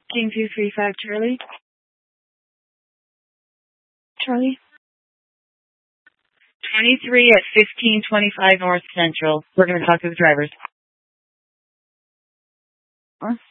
King 235 Charlie. Charlie. 23 at 1525 North Central. We're going to talk to the drivers.